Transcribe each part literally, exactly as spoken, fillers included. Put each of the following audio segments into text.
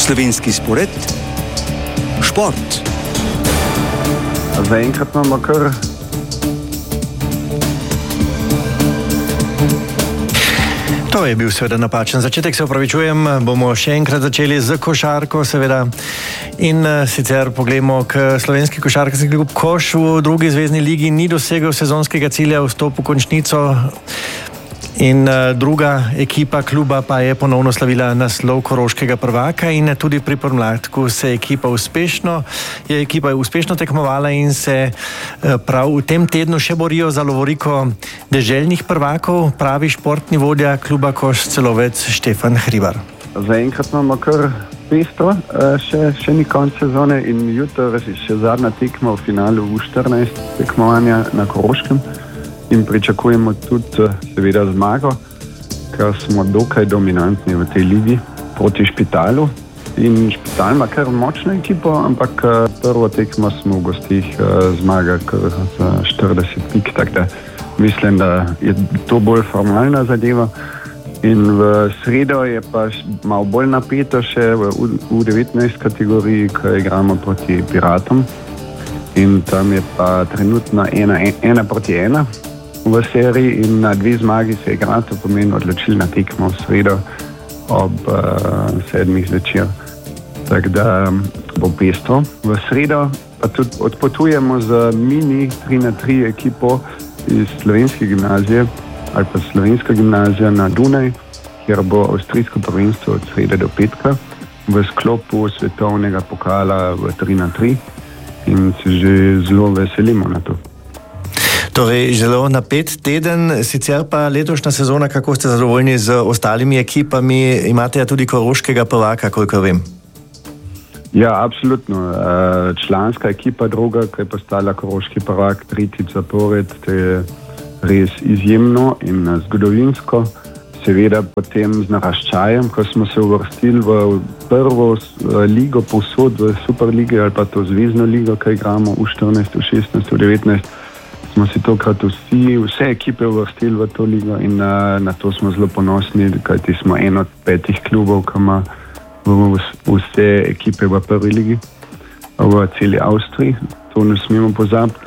Slovenski spored, šport. Zaenkrat imamo kar To je bil seveda napačen začetek, se opravičujem, bomo še enkrat začeli z košarko seveda in uh, sicer pogledamo k slovenski košarkarski klub Koš v drugi zvezni ligi ni dosegel sezonskega cilja vstop v končnico in uh, druga ekipa kluba pa je ponovno slavila naslov koroškega prvaka in tudi pri podmladku se ekipa uspešno, je ekipa uspešno tekmovala in se uh, prav v tem tednu še borijo za lovoriko deželnih prvakov, pravi športni vodja kluba Koš Celovec Štefan Hribar. Zaenkrat imamo kar pestro, še, še ni konc sezone in jutro še zadnja tekma v finalu v štirinajst tekmovanja na Koroškem in pričakujemo tudi seveda zmago, ker smo dokaj dominantni v tej ligi proti Špitalu in Špital ima kar močno ekipo, ampak prvo tekmo smo v gostih zmagali kar za štirideset pik, tako da mislim, da je to bolj formalna zadeva. In v sredo je pa malo bolj napeto še v U devetnajst kategoriji, ko igramo proti Piratom. In tam je pa trenutno ena, ena proti ena v seriji in na dve zmagi se igra, to pomeni odločilna tekma v sredo ob uh, sedmih zvečer. Tako da bo pestro. V sredo pa tudi odpotujemo z mini tri na tri ekipo iz slovenske gimnazije ali pa slovenska gimnazija na Dunaj, kjer bo avstrijsko prvenstvo od srede do petka v sklopu svetovnega pokala v tri na tri in se že zelo veselimo na to. Torej, zelo napet teden, sicer pa letošnja sezona, kako ste zadovoljni z ostalimi ekipami, imate ja tudi koroškega prvaka, koliko vem? Ja, absolutno. Članska ekipa druga, ki je postala koroški prvak tretjič zapored, to je res izjemno in zgodovinsko. Seveda potem z naraščajem, ko smo se uvrstili v prvo ligo povsod, v Superligi ali pa to zvezno ligo, ki igramo v štirinajst, v šestnajst, v devetnajst, smo si tokrat vsi, vse ekipe uvrstili v to ligo in na, na to smo zelo ponosni, kajti smo en od petih klubov, ki ima vse ekipe v prvi ligi v celi Avstriji. To ne smemo pozabiti,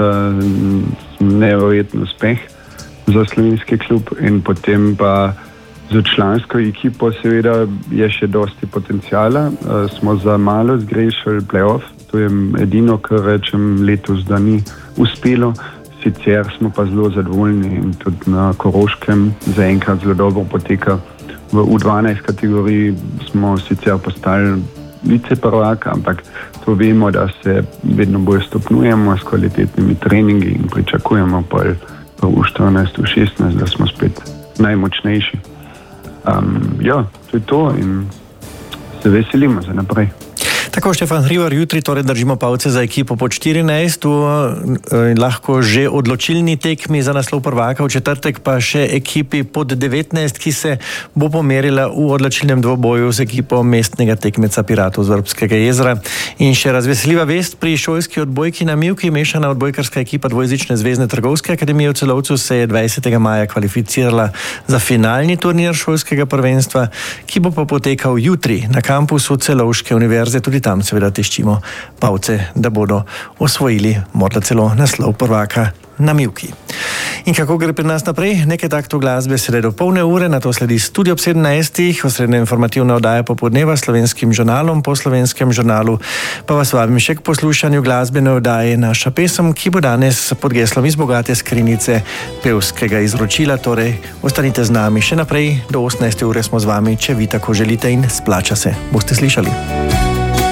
neverjeten uspeh za slovenski klub in potem pa za člansko ekipo seveda je še dosti potencijala. Smo za malo zgrešili play-off, to je edino, kar rečem letos, da ni uspelo. Sicer smo pa zelo zadovoljni in tudi na Koroškem zaenkrat zelo dobro poteka. V U dvanajst kategoriji smo sicer postali viceprvak, ampak to vemo, da se vedno bolj stopnjujemo s kvalitetnimi treningi in pričakujemo pa v štirinajst, v šestnajst, da smo spet najmočnejši. Um, ja, to je to in se veselimo za naprej. Tako, Štefan Hribar, jutri torej držimo palce za ekipo pod štirinajst, in lahko že odločilni tekmi za naslov prvaka, v četrtek pa še ekipi pod devetnajst, ki se bo pomerila v odločilnem dvoboju z ekipo mestnega tekmeca Piratov z Vrbskega jezera. In še razveseljiva vest pri šolski odbojki na Mivki, mešana odbojkarska ekipa dvojezične zvezne trgovske akademije v Celovcu se je dvajsetega maja kvalificirala za finalni turnir šolskega prvenstva, ki bo pa potekal jutri na kampusu Celovške univerze. Tudi tam seveda teščimo palce, da bodo osvojili morda celo naslov prvaka na Mivki. In kako gre pri nas naprej? Nekaj takto glasbe sedaj do polne ure, na to sledi Studio ob sedemnajstih, osrednja informativna oddaja popoldneva s Slovenskim žurnalom, po Slovenskem žurnalu pa vas vabim še k poslušanju glasbene oddaje Naša pesem, ki bo danes pod geslom iz bogate skrinjice pevskega izročila, torej ostanite z nami še naprej, do osemnajste ure smo z vami, če vi tako želite in splača se. Boste slišali.